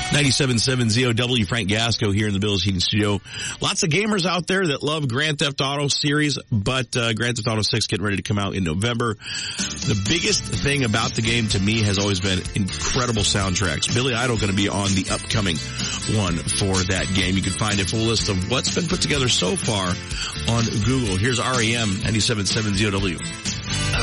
97.7 ZOW, Frank Gasco here in the Bills Heating Studio. Lots of gamers out there that love Grand Theft Auto series, but Grand Theft Auto 6 getting ready to come out in November. The biggest thing about the game to me has always been incredible soundtracks. Billy Idol going to be on the upcoming one for that game. You can find a full list of what's been put together so far on Google. Here's REM, 97.7 ZOW.